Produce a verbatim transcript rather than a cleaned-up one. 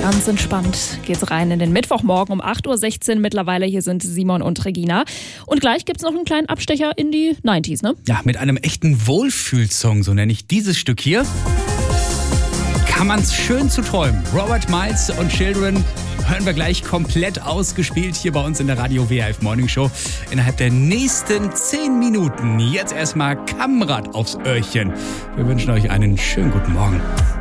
Ganz entspannt geht's rein in den Mittwochmorgen um acht Uhr sechzehn mittlerweile. Hier sind Simon und Regina. Und gleich gibt's noch einen kleinen Abstecher in die neunziger, ne? Ja, mit einem echten Wohlfühlsong, so nenne ich dieses Stück hier. Kann man's schön zu träumen. Robert Miles und Children hören wir gleich komplett ausgespielt hier bei uns in der Radio W R F Morning Show. Innerhalb der nächsten zehn Minuten. Jetzt erstmal Kammrad aufs Öhrchen. Wir wünschen euch einen schönen guten Morgen.